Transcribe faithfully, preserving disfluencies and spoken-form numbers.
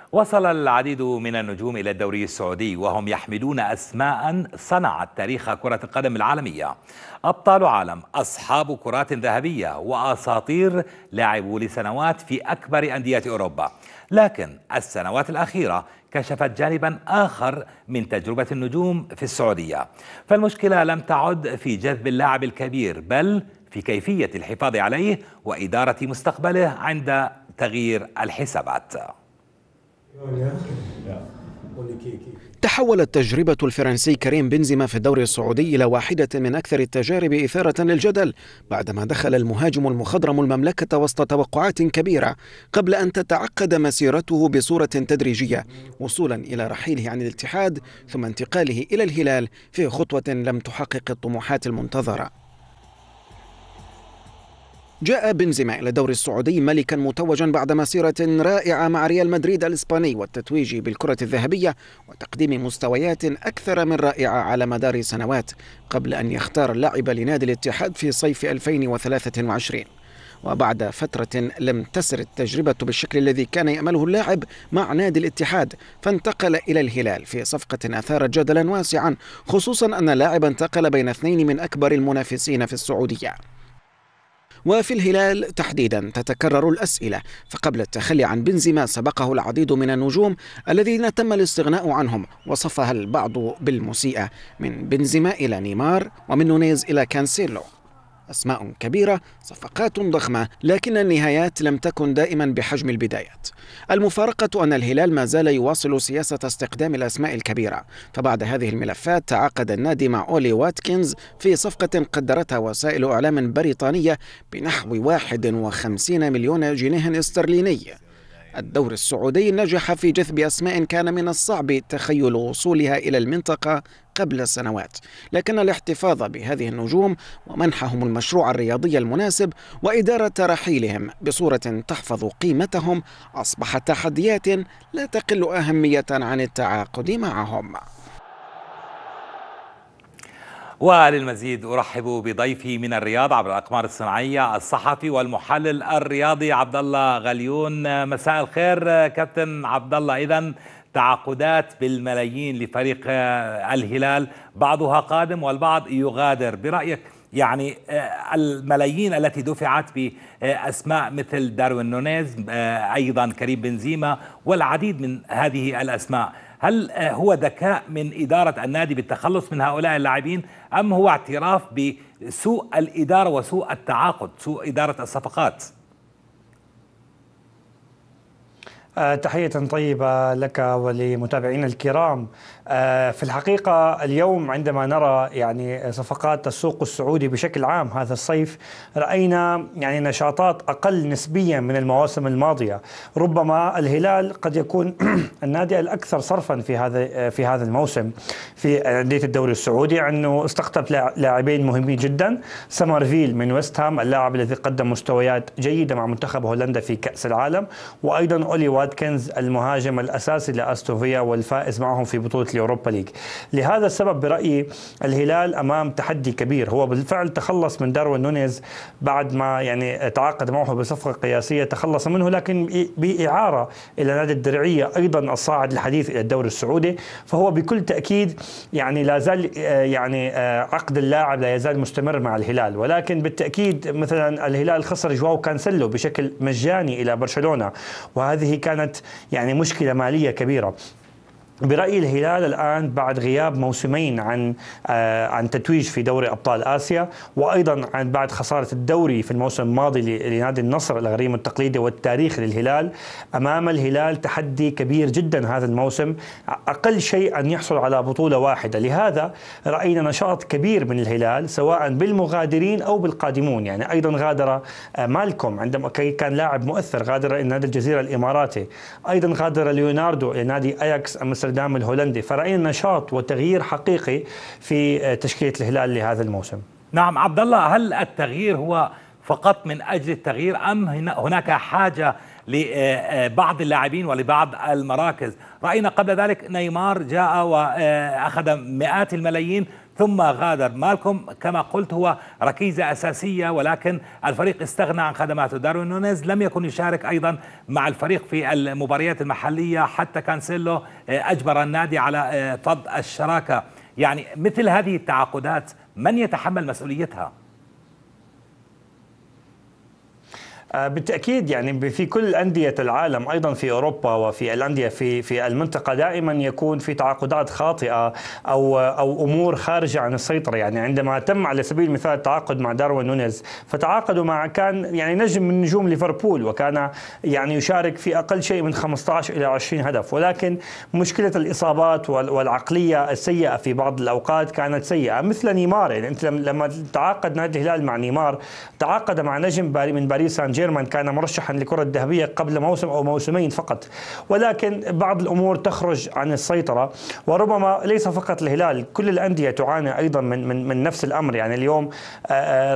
وصل العديد من النجوم إلى الدوري السعودي وهم يحملون أسماء صنعت تاريخ كرة القدم العالمية. أبطال عالم، أصحاب كرات ذهبية، وأساطير لعبوا لسنوات في أكبر أندية أوروبا. لكن السنوات الأخيرة كشفت جانبا آخر من تجربة النجوم في السعودية. فالمشكلة لم تعد في جذب اللاعب الكبير، بل في كيفية الحفاظ عليه وإدارة مستقبله عند تغيير الحسابات. تحولت تجربة الفرنسي كريم بنزيما في الدوري السعودي إلى واحدة من أكثر التجارب إثارة للجدل بعدما دخل المهاجم المخضرم المملكة وسط توقعات كبيرة قبل أن تتعقد مسيرته بصورة تدريجية وصولا إلى رحيله عن الاتحاد ثم انتقاله إلى الهلال في خطوة لم تحقق الطموحات المنتظرة. جاء بنزيما إلى الدوري السعودي ملكا متوجا بعد مسيرة رائعة مع ريال مدريد الإسباني والتتويج بالكرة الذهبية وتقديم مستويات أكثر من رائعة على مدار سنوات قبل أن يختار اللعب لنادي الاتحاد في صيف ألفين وثلاثة وعشرين. وبعد فترة لم تسر التجربة بالشكل الذي كان يأمله اللاعب مع نادي الاتحاد، فانتقل إلى الهلال في صفقة أثارت جدلا واسعا، خصوصا أن اللاعب انتقل بين اثنين من أكبر المنافسين في السعودية. وفي الهلال تحديدا تتكرر الأسئلة، فقبل التخلي عن بنزيما سبقه العديد من النجوم الذين تم الاستغناء عنهم وصفها البعض بالمسيئة، من بنزيما إلى نيمار ومن نونيز إلى كانسيلو. أسماء كبيرة، صفقات ضخمة، لكن النهايات لم تكن دائما بحجم البدايات. المفارقة أن الهلال ما زال يواصل سياسة استخدام الأسماء الكبيرة، فبعد هذه الملفات تعاقد النادي مع أولي واتكنز في صفقة قدرتها وسائل إعلام بريطانية بنحو واحد وخمسين مليون جنيه استرليني. الدوري السعودي نجح في جذب أسماء كان من الصعب تخيل وصولها إلى المنطقة قبل سنوات، لكن الاحتفاظ بهذه النجوم ومنحهم المشروع الرياضي المناسب وإدارة رحيلهم بصورة تحفظ قيمتهم أصبحت تحديات لا تقل أهمية عن التعاقد معهم. وللمزيد أرحب بضيفي من الرياض عبر الأقمار الصناعية الصحفي والمحلل الرياضي عبد الله غليون. مساء الخير كابتن عبد الله. إذن تعاقدات بالملايين لفريق الهلال، بعضها قادم والبعض يغادر. برأيك يعني الملايين التي دفعت بأسماء مثل داروين نونيز، أيضا كريم بنزيما والعديد من هذه الأسماء، هل هو ذكاء من إدارة النادي بالتخلص من هؤلاء اللاعبين، أم هو اعتراف بسوء الإدارة وسوء التعاقد، سوء إدارة الصفقات؟ تحية طيبة لك ولمتابعينا الكرام. في الحقيقة اليوم عندما نرى يعني صفقات السوق السعودي بشكل عام هذا الصيف، رأينا يعني نشاطات أقل نسبيا من المواسم الماضية. ربما الهلال قد يكون النادي الأكثر صرفا في هذا في هذا الموسم في أندية الدوري السعودي، أنه استقطب لاعبين مهمين جدا. سمرفيل من ويست هام، اللاعب الذي قدم مستويات جيدة مع منتخب هولندا في كأس العالم، وأيضا أولي واتكنز المهاجم الأساسي لأستوفيا والفائز معهم في بطولة الأوروبا ليج. لهذا السبب برأيي الهلال أمام تحدي كبير. هو بالفعل تخلص من داروين نونيز بعد ما يعني تعاقد معه بصفقة قياسية، تخلص منه لكن بإعارة إلى نادي الدرعية، أيضا الصاعد الحديث إلى الدوري السعودي. فهو بكل تأكيد يعني لا زال يعني عقد اللاعب لا يزال مستمر مع الهلال، ولكن بالتأكيد مثلا الهلال خسر جواو كانسيلو بشكل مجاني إلى برشلونة، وهذه كانت يعني مشكلة مالية كبيرة. برأيي الهلال الآن بعد غياب موسمين عن آه عن تتويج في دوري أبطال آسيا، وأيضا عن بعد خسارة الدوري في الموسم الماضي لنادي النصر الغريم التقليدي والتاريخ للهلال، أمام الهلال تحدي كبير جدا هذا الموسم، أقل شيء أن يحصل على بطولة واحدة. لهذا رأينا نشاط كبير من الهلال سواء بالمغادرين أو بالقادمون. يعني أيضا غادر آه مالكوم عندما كان لاعب مؤثر، غادر نادي الجزيرة الإماراتي. أيضا غادر ليوناردو لنادي أياكس أمستردام الهولندي. فرأينا نشاط وتغيير حقيقي في تشكيلة الهلال لهذا الموسم. نعم عبد الله، هل التغيير هو فقط من أجل التغيير، أم هناك حاجة لبعض اللاعبين ولبعض المراكز؟ رأينا قبل ذلك نيمار جاء وأخذ مئات الملايين ثم غادر. مالكوم كما قلت هو ركيزة أساسية، ولكن الفريق استغنى عن خدماته. داروين نونيز لم يكن يشارك أيضا مع الفريق في المباريات المحلية، حتى كانسيلو أجبر النادي على فض الشراكة. يعني مثل هذه التعاقدات من يتحمل مسؤوليتها؟ بالتأكيد يعني في كل أندية العالم، أيضا في أوروبا وفي الأندية في في المنطقة، دائما يكون في تعاقدات خاطئة أو أو أمور خارجة عن السيطرة. يعني عندما تم على سبيل المثال التعاقد مع داروين نونيز، فتعاقدوا مع كان يعني نجم من نجوم ليفربول، وكان يعني يشارك في أقل شيء من خمسة عشر إلى عشرين هدف، ولكن مشكلة الإصابات والعقلية السيئة في بعض الأوقات كانت سيئة، مثل نيمار. يعني أنت لما تعاقد نادي الهلال مع نيمار، تعاقد مع نجم من باريس سان جيرمان كان مرشحا لكرة الذهبية قبل موسم أو موسمين فقط، ولكن بعض الأمور تخرج عن السيطرة. وربما ليس فقط الهلال، كل الأندية تعاني أيضا من من من نفس الأمر. يعني اليوم